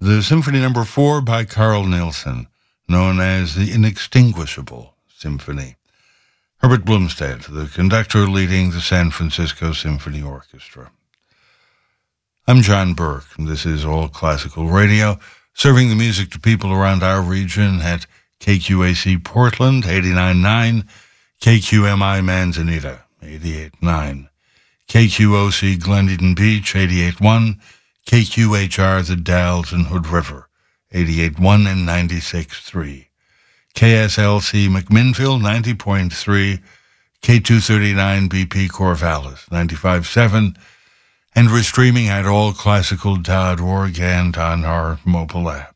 The Symphony No. 4 by Carl Nielsen, known as the Inextinguishable Symphony. Herbert Blomstead, the conductor leading the San Francisco Symphony Orchestra. I'm John Burke, and this is All Classical Radio, serving the music to people around our region at KQAC Portland, 89.9, KQMI Manzanita, 88.9, KQOC Glen Beach, 88.1, KQHR The Dalles and Hood River, 88.1 and 96.3, KSLC McMinnville, 90.3, K239 BP Corvallis, 95.7, and we're streaming at allclassical.org and on our mobile app.